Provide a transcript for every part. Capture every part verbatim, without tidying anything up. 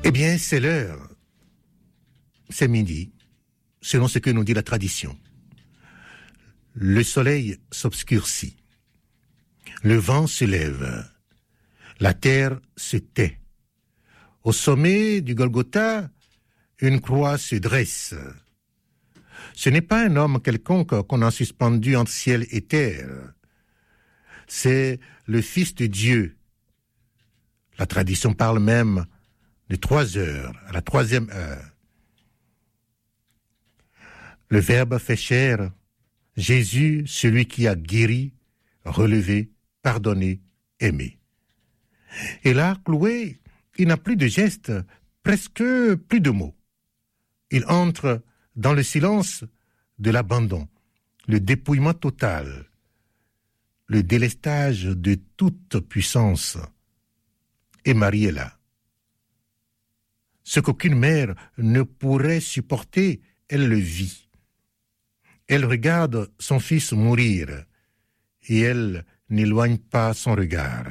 Eh bien, c'est l'heure. C'est midi, selon ce que nous dit la tradition. Le soleil s'obscurcit. Le vent se lève. La terre se tait. Au sommet du Golgotha, une croix se dresse. Ce n'est pas un homme quelconque qu'on a suspendu entre ciel et terre. C'est le Fils de Dieu. La tradition parle même de trois heures, à la troisième heure. Le Verbe fait chair, Jésus, celui qui a guéri, relevé, pardonné, aimé. Et là, cloué, il n'a plus de gestes, presque plus de mots. Il entre dans le silence de l'abandon, le dépouillement total, le délestage de toute puissance. Et Marie est là. Ce qu'aucune mère ne pourrait supporter, elle le vit. Elle regarde son fils mourir et elle n'éloigne pas son regard.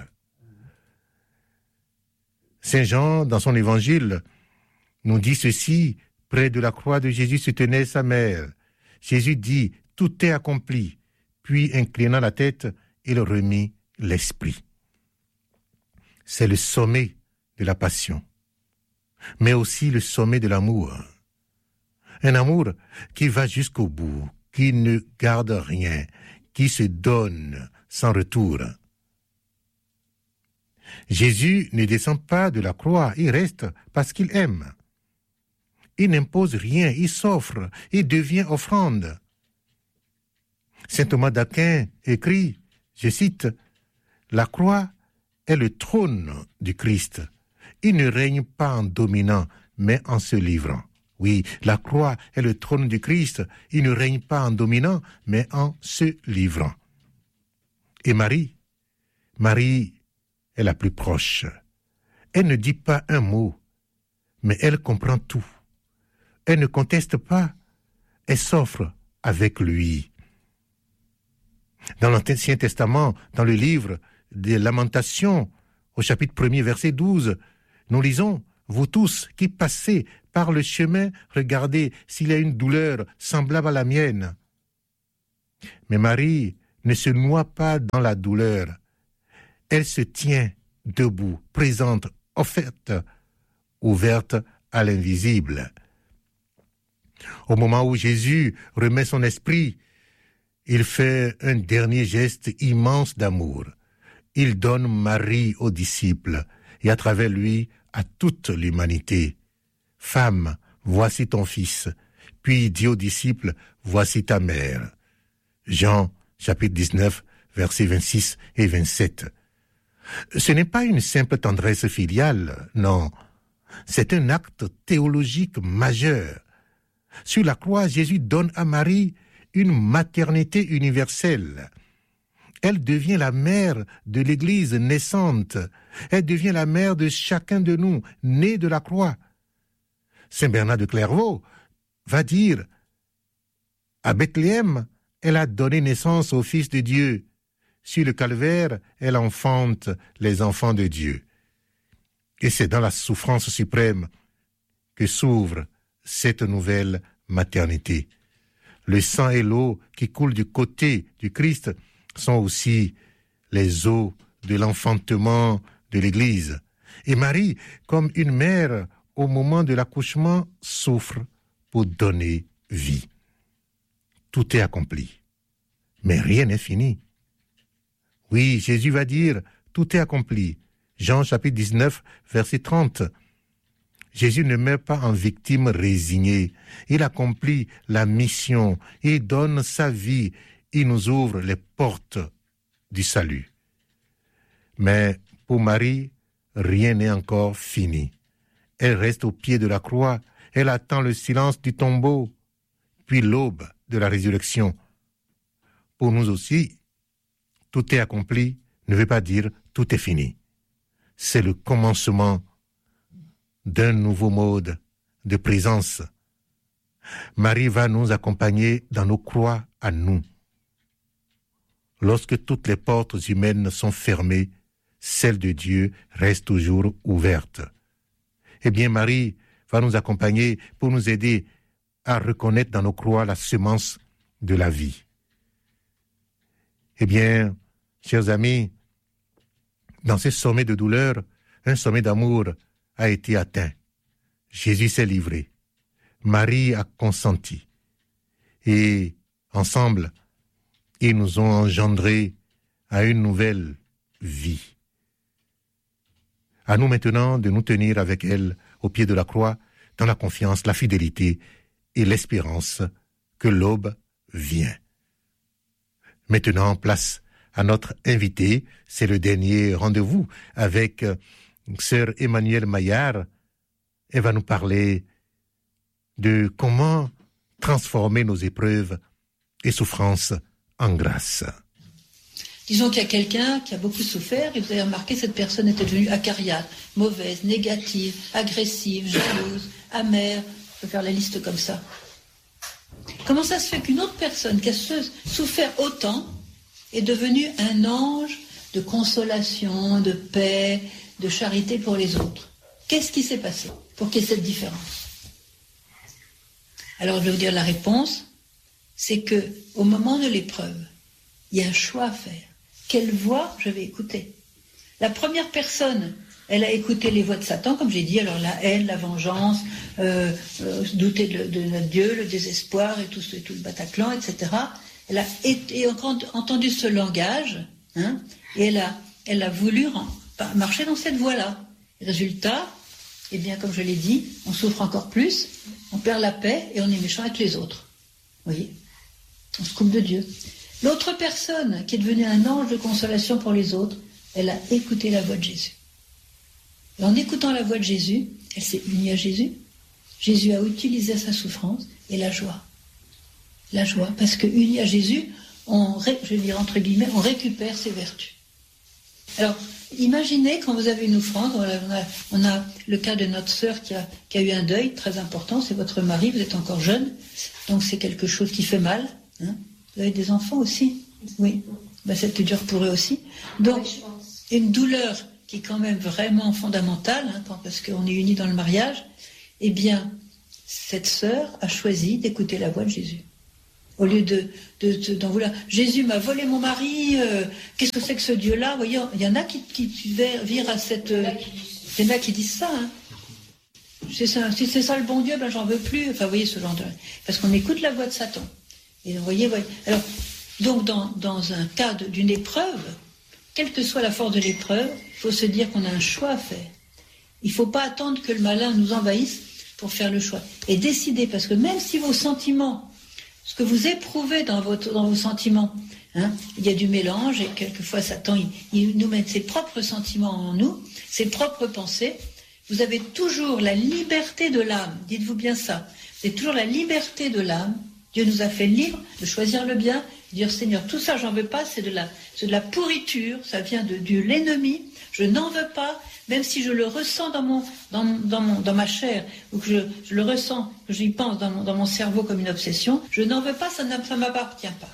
Saint Jean, dans son évangile, nous dit ceci: près de la croix de Jésus se tenait sa mère. Jésus dit: tout est accompli. Puis, inclinant la tête, il remit l'esprit. C'est le sommet de la passion, mais aussi le sommet de l'amour. Un amour qui va jusqu'au bout, qui ne garde rien, qui se donne sans retour. Jésus ne descend pas de la croix, il reste parce qu'il aime. Il n'impose rien, il s'offre, il devient offrande. Saint Thomas d'Aquin écrit, je cite, « La croix est le trône du Christ. Il ne règne pas en dominant, mais en se livrant. » Oui, la croix est le trône du Christ. Il ne règne pas en dominant, mais en se livrant. Et Marie, Marie est la plus proche. Elle ne dit pas un mot, mais elle comprend tout. Elle ne conteste pas, elle s'offre avec lui. Dans l'Ancien Testament, dans le livre des Lamentations, au chapitre premier, verset douze, nous lisons « Vous tous qui passez par le chemin, regardez s'il y a une douleur semblable à la mienne. » Mais Marie ne se noie pas dans la douleur. Elle se tient debout, présente, offerte, ouverte à l'invisible. Au moment où Jésus remet son esprit, il fait un dernier geste immense d'amour. Il donne Marie aux disciples et à travers lui à toute l'humanité. « Femme, voici ton fils. » Puis il dit aux disciples, « Voici ta mère. » Jean, chapitre dix-neuf, versets vingt-six et vingt-sept. Ce n'est pas une simple tendresse filiale, non. C'est un acte théologique majeur. Sur la croix, Jésus donne à Marie une maternité universelle. Elle devient la mère de l'Église naissante. Elle devient la mère de chacun de nous, né de la croix. Saint Bernard de Clairvaux va dire, à Bethléem, elle a donné naissance au Fils de Dieu. Sur le calvaire, elle enfante les enfants de Dieu. Et c'est dans la souffrance suprême que s'ouvre cette nouvelle maternité. Le sang et l'eau qui coulent du côté du Christ sont aussi les eaux de l'enfantement de l'Église. Et Marie, comme une mère, au moment de l'accouchement, souffre pour donner vie. Tout est accompli, mais rien n'est fini. Oui, Jésus va dire, tout est accompli. Jean chapitre dix-neuf, verset trente. Jésus ne meurt pas en victime résignée. Il accomplit la mission. Il donne sa vie. Il nous ouvre les portes du salut. Mais pour Marie, rien n'est encore fini. Elle reste au pied de la croix. Elle attend le silence du tombeau, puis l'aube de la résurrection. Pour nous aussi, tout est accompli ne veut pas dire tout est fini. C'est le commencement d'un nouveau mode de présence. Marie va nous accompagner dans nos croix à nous. Lorsque toutes les portes humaines sont fermées, celle de Dieu reste toujours ouverte. eh bien Marie va nous accompagner pour nous aider à reconnaître dans nos croix la semence de la vie. Eh bien, chers amis, dans ce sommet de douleur, un sommet d'amour a été atteint. Jésus s'est livré. Marie a consenti. Et ensemble, ils nous ont engendrés à une nouvelle vie. À nous maintenant de nous tenir avec elle au pied de la croix, dans la confiance, la fidélité et l'espérance que l'aube vient. Maintenant, place à notre invité. C'est le dernier rendez-vous avec sœur Emmanuelle Maillard. Elle va nous parler de comment transformer nos épreuves et souffrances en grâce. Disons qu'il y a quelqu'un qui a beaucoup souffert et vous avez remarqué que cette personne était devenue acariâtre, mauvaise, négative, agressive, jalouse, amère. Je peux faire la liste comme ça. Comment ça se fait qu'une autre personne qui a souffert autant est devenue un ange de consolation, de paix, de charité pour les autres? Qu'est-ce qui s'est passé pour qu'il y ait cette différence? Alors je vais vous dire la réponse, c'est que au moment de l'épreuve, il y a un choix à faire. Quelle voix je vais écouter? La première personne, elle a écouté les voix de Satan, comme j'ai dit, alors la haine, la vengeance, euh, euh, douter de, de notre Dieu, le désespoir et tout, et tout le Bataclan, et cetera. Elle a été, entendu ce langage, hein, et elle a, elle a voulu marcher dans cette voie-là. Résultat, eh bien, comme je l'ai dit, on souffre encore plus, on perd la paix et on est méchant avec les autres. Vous voyez? On se coupe de Dieu. L'autre personne qui est devenue un ange de consolation pour les autres, elle a écouté la voix de Jésus. Et en écoutant la voix de Jésus, elle s'est unie à Jésus. Jésus a utilisé sa souffrance et la joie. La joie, parce que unie à Jésus, on, ré, je vais dire entre guillemets, on récupère ses vertus. Alors, imaginez quand vous avez une offrande, on a, on a le cas de notre sœur qui a, qui a eu un deuil très important, c'est votre mari, vous êtes encore jeune, donc c'est quelque chose qui fait mal. Hein. Vous avez des enfants aussi? Oui. Ben, c'était dur pour eux aussi. Donc, une douleur qui est quand même vraiment fondamentale, hein, parce qu'on est unis dans le mariage, eh bien, cette sœur a choisi d'écouter la voix de Jésus. Au lieu de, de, de, d'en vouloir, Jésus m'a volé mon mari, euh, qu'est-ce que c'est que ce Dieu-là? Vous voyez, il y en a qui, qui virent à cette... Euh, il y en a qui disent ça, hein. C'est ça, si c'est ça le bon Dieu, ben j'en veux plus. Enfin, vous voyez ce genre de... Parce qu'on écoute la voix de Satan. Et vous voyez, vous voyez. Alors, donc, dans, dans un cas de, d'une épreuve, quelle que soit la force de l'épreuve, il faut se dire qu'on a un choix à faire. Il ne faut pas attendre que le malin nous envahisse pour faire le choix. Et décider, parce que même si vos sentiments, ce que vous éprouvez dans, votre, dans vos sentiments, hein, il y a du mélange, et quelquefois Satan, il, il nous met ses propres sentiments en nous, ses propres pensées. Vous avez toujours la liberté de l'âme, dites-vous bien ça. Vous avez toujours la liberté de l'âme. Dieu nous a fait libres de choisir le bien, de dire Seigneur, tout ça j'en veux pas, c'est de la, c'est de la pourriture, ça vient de, de l'ennemi, je n'en veux pas, même si je le ressens dans, mon, dans, dans, mon, dans ma chair, ou que je, je le ressens, que j'y pense dans mon, dans mon cerveau comme une obsession, je n'en veux pas, ça ne ça m'appartient pas.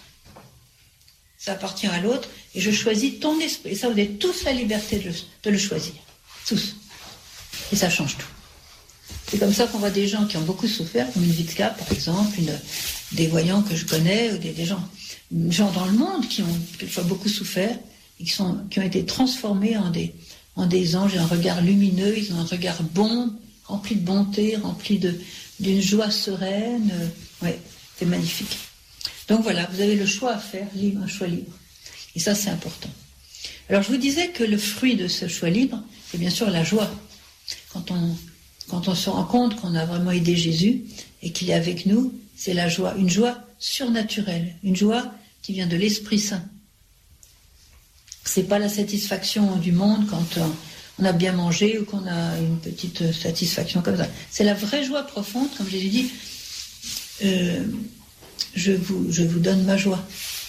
Ça appartient à l'autre, et je choisis ton esprit. Et ça, vous avez tous la liberté de, de le choisir. Tous. Et ça change tout. C'est comme ça qu'on voit des gens qui ont beaucoup souffert, comme une Vitka, par exemple, une, des voyants que je connais, ou des, des gens, des gens dans le monde qui ont quelquefois beaucoup souffert, et qui, sont, qui ont été transformés en des, en des anges, et un regard lumineux, ils ont un regard bon, rempli de bonté, rempli de, d'une joie sereine. Euh, ouais, c'est magnifique. Donc voilà, vous avez le choix à faire, libre, un choix libre. Et ça, c'est important. Alors, je vous disais que le fruit de ce choix libre, c'est bien sûr la joie. Quand on, quand on se rend compte qu'on a vraiment aidé Jésus et qu'il est avec nous, c'est la joie, une joie surnaturelle, une joie qui vient de l'Esprit Saint. C'est pas la satisfaction du monde quand on a bien mangé ou qu'on a une petite satisfaction comme ça. C'est la vraie joie profonde, comme Jésus dit, euh, je vous, je vous donne ma joie.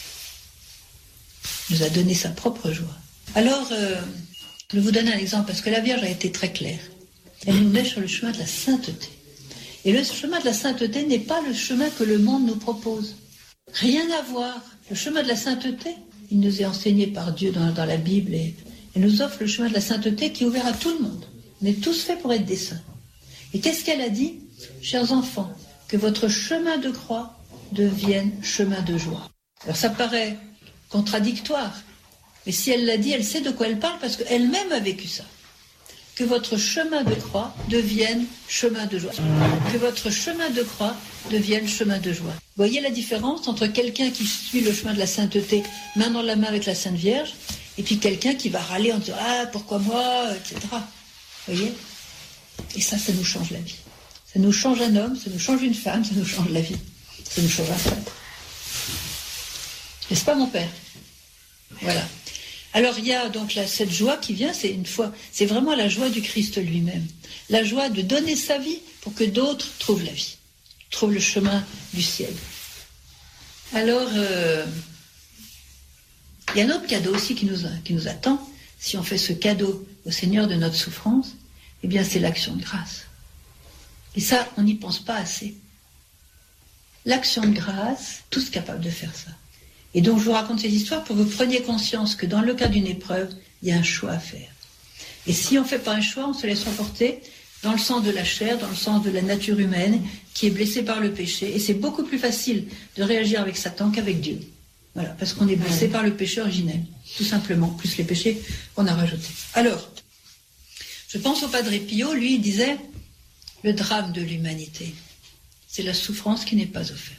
Il nous a donné sa propre joie. Alors, euh, je vais vous donner un exemple, parce que la Vierge a été très claire. Elle nous met sur le chemin de la sainteté. Et le chemin de la sainteté n'est pas le chemin que le monde nous propose. Rien à voir. Le chemin de la sainteté, il nous est enseigné par Dieu dans, dans la Bible, et il nous offre le chemin de la sainteté qui est ouvert à tout le monde. On est tous faits pour être des saints. Et qu'est-ce qu'elle a dit ? Chers enfants, que votre chemin de croix devienne chemin de joie. Alors ça paraît contradictoire, mais si elle l'a dit, elle sait de quoi elle parle parce qu'elle-même a vécu ça. Que votre chemin de croix devienne chemin de joie. Que votre chemin de croix devienne chemin de joie. Vous voyez la différence entre quelqu'un qui suit le chemin de la sainteté, main dans la main avec la Sainte Vierge, et puis quelqu'un qui va râler en disant « Ah, pourquoi moi ?» et cetera. Vous voyez ? Et ça, ça nous change la vie. Ça nous change un homme, ça nous change une femme, ça nous change la vie. Ça nous change un prêtre. N'est-ce pas, mon père ? Voilà. Alors il y a donc là, cette joie qui vient, c'est une fois, c'est vraiment la joie du Christ lui-même. La joie de donner sa vie pour que d'autres trouvent la vie, trouvent le chemin du ciel. Alors, euh, il y a un autre cadeau aussi qui nous, qui nous attend. Si on fait ce cadeau au Seigneur de notre souffrance, eh bien c'est l'action de grâce. Et ça, on n'y pense pas assez. L'action de grâce, tous capables de faire ça. Et donc je vous raconte ces histoires pour que vous preniez conscience que dans le cas d'une épreuve, il y a un choix à faire. Et si on ne fait pas un choix, on se laisse emporter dans le sens de la chair, dans le sens de la nature humaine, qui est blessée par le péché. Et c'est beaucoup plus facile de réagir avec Satan qu'avec Dieu. Voilà, parce qu'on est blessé par le péché originel, tout simplement, plus les péchés qu'on a rajoutés. Alors, je pense au Padre Pio, lui, il disait, le drame de l'humanité, c'est la souffrance qui n'est pas offerte.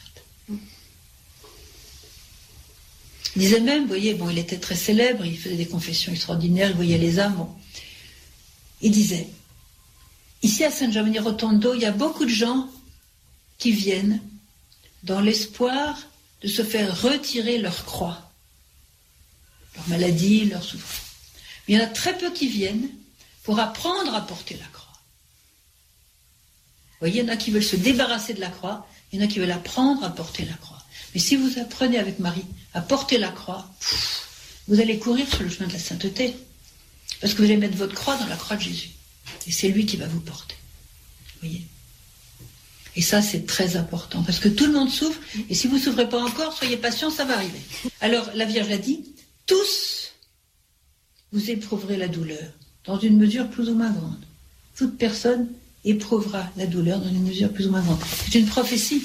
Il disait même, vous voyez, bon, il était très célèbre, il faisait des confessions extraordinaires, il voyait les âmes. Bon. Il disait, ici à San Giovanni Rotondo, il y a beaucoup de gens qui viennent dans l'espoir de se faire retirer leur croix, leur maladie, leur souffrance. Mais il y en a très peu qui viennent pour apprendre à porter la croix. Vous voyez, il y en a qui veulent se débarrasser de la croix, il y en a qui veulent apprendre à porter la croix. Mais si vous apprenez avec Marie à porter la croix, pff, vous allez courir sur le chemin de la sainteté. Parce que vous allez mettre votre croix dans la croix de Jésus. Et c'est lui qui va vous porter. Vous voyez ? Et ça, c'est très important. Parce que tout le monde souffre. Et si vous ne souffrez pas encore, soyez patient, ça va arriver. Alors, la Vierge l'a dit, tous, vous éprouverez la douleur, dans une mesure plus ou moins grande. Toute personne éprouvera la douleur dans une mesure plus ou moins grande. C'est une prophétie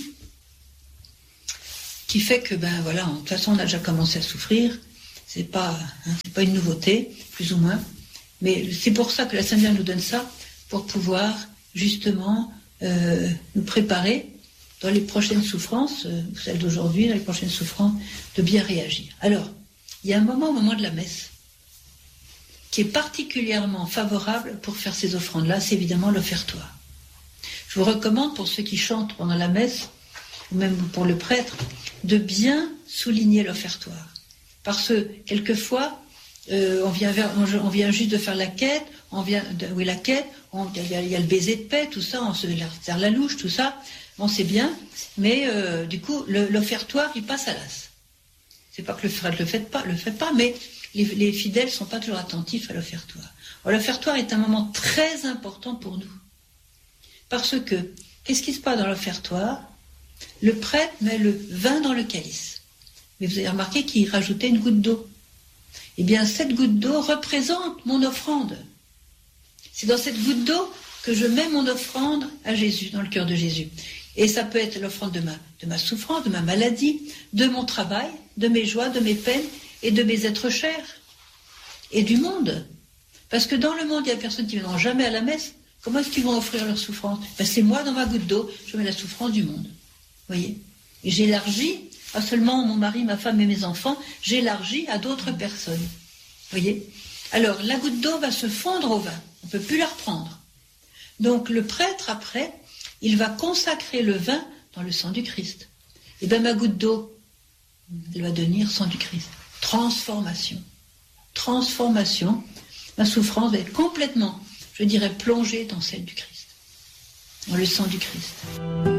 qui fait que, ben voilà, de toute façon, on a déjà commencé à souffrir. C'est pas, hein, c'est pas une nouveauté, plus ou moins. Mais c'est pour ça que la Sainte Vierge nous donne ça, pour pouvoir, justement, euh, nous préparer dans les prochaines souffrances, euh, celles d'aujourd'hui, dans les prochaines souffrances, de bien réagir. Alors, il y a un moment, au moment de la messe, qui est particulièrement favorable pour faire ces offrandes-là, c'est évidemment l'offertoire. Je vous recommande, pour ceux qui chantent pendant la messe, ou même pour le prêtre, de bien souligner l'offertoire. Parce que, quelquefois, euh, on, vient vers, on, on vient juste de faire la quête, on vient de, oui, la quête, il y, y a le baiser de paix, tout ça, on se serre la louche, tout ça, bon, c'est bien, mais euh, du coup, le, l'offertoire, il passe à l'as. C'est pas que le frère ne le fait pas, le fait pas, mais les, les fidèles ne sont pas toujours attentifs à l'offertoire. Alors, l'offertoire est un moment très important pour nous. Parce que, qu'est-ce qui se passe dans l'offertoire ? Le prêtre met le vin dans le calice. Mais vous avez remarqué qu'il rajoutait une goutte d'eau. Eh bien, cette goutte d'eau représente mon offrande. C'est dans cette goutte d'eau que je mets mon offrande à Jésus, dans le cœur de Jésus. Et ça peut être l'offrande de ma, de ma souffrance, de ma maladie, de mon travail, de mes joies, de mes peines et de mes êtres chers. Et du monde. Parce que dans le monde, il y a des personnes qui ne viendront jamais à la messe. Comment est-ce qu'ils vont offrir leur souffrance ? Ben, c'est moi, dans ma goutte d'eau, je mets la souffrance du monde. Vous voyez ? Et j'élargis, pas seulement mon mari, ma femme et mes enfants, j'élargis à d'autres personnes. Vous voyez ? Alors, la goutte d'eau va se fondre au vin. On ne peut plus la reprendre. Donc, le prêtre, après, il va consacrer le vin dans le sang du Christ. Et bien, ma goutte d'eau, elle va devenir sang du Christ. Transformation. Transformation. Ma souffrance va être complètement, je dirais, plongée dans celle du Christ. Dans le sang du Christ.